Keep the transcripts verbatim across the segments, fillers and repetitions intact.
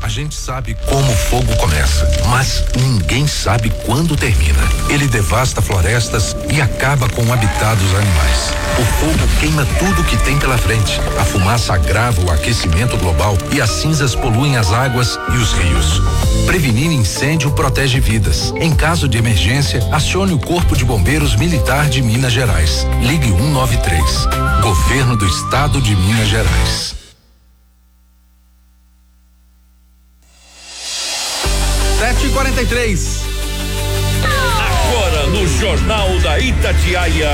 A gente sabe como o fogo começa, mas ninguém sabe quando termina. Ele devasta florestas e acaba com o habitat dos animais. O fogo queima tudo que tem pela frente. A fumaça agrava o aquecimento global e as cinzas poluem as águas e os rios. Prevenir incêndio protege vidas. Em caso de emergência, acione o Corpo de Bombeiros Militar de Minas Gerais. Ligue um nove três. Governo do Estado de Minas Gerais. sete e quarenta e três. Agora no Jornal da Itatiaia,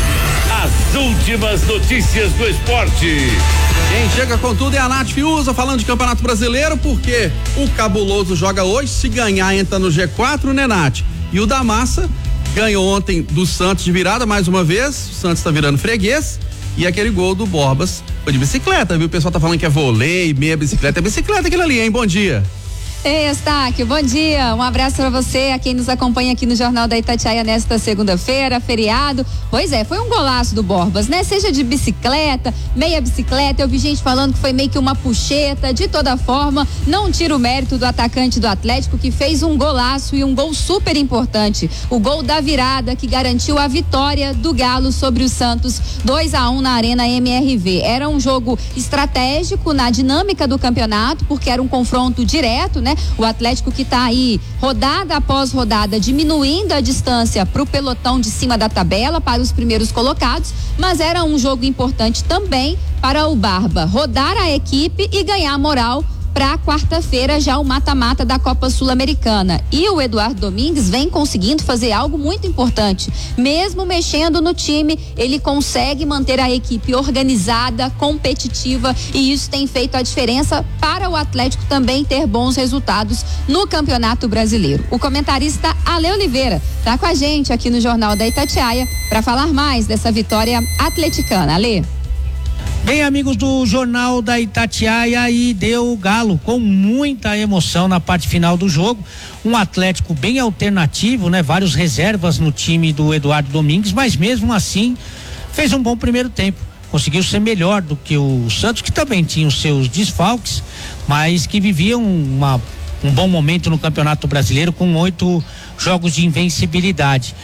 as últimas notícias do esporte. Quem chega com tudo é a Nath Fiuza, falando de Campeonato Brasileiro, porque o Cabuloso joga hoje, se ganhar entra no G quatro, né, Nath? E o da Massa ganhou ontem do Santos de virada mais uma vez, o Santos tá virando freguês, e aquele gol do Borbas foi de bicicleta, viu? O pessoal tá falando que é vôlei, meia bicicleta, é bicicleta aquilo ali, hein? Bom dia. Ei, Eustáquio, bom dia, um abraço para você, a quem nos acompanha aqui no Jornal da Itatiaia nesta segunda-feira, feriado. Pois é, foi um golaço do Borbas, né? Seja de bicicleta, meia bicicleta, eu vi gente falando que foi meio que uma puxeta, de toda forma, não tira o mérito do atacante do Atlético, que fez um golaço e um gol super importante, o gol da virada que garantiu a vitória do Galo sobre o Santos, dois a um na Arena M R V. Era um jogo estratégico na dinâmica do campeonato, porque era um confronto direto, né? O Atlético que está aí rodada após rodada diminuindo a distância para o pelotão de cima da tabela, para os primeiros colocados, mas era um jogo importante também para o Barba rodar a equipe e ganhar moral para quarta-feira já o mata-mata da Copa Sul-Americana. E o Eduardo Domingues vem conseguindo fazer algo muito importante. Mesmo mexendo no time, ele consegue manter a equipe organizada, competitiva, e isso tem feito a diferença para o Atlético também ter bons resultados no Campeonato Brasileiro. O comentarista Ale Oliveira está com a gente aqui no Jornal da Itatiaia para falar mais dessa vitória atleticana. Ale. Bem, amigos do Jornal da Itatiaia, e deu o Galo com muita emoção na parte final do jogo. Um Atlético bem alternativo, né? Vários reservas no time do Eduardo Domingues, mas mesmo assim fez um bom primeiro tempo. Conseguiu ser melhor do que o Santos, que também tinha os seus desfalques, mas que vivia uma, um bom momento no Campeonato Brasileiro com oito jogos de invencibilidade.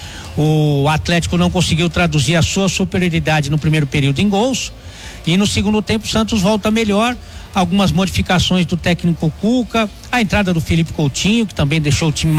O Atlético não conseguiu traduzir a sua superioridade no primeiro período em gols. E no segundo tempo o Santos volta melhor, algumas modificações do técnico Cuca, a entrada do Felipe Coutinho, que também deixou o time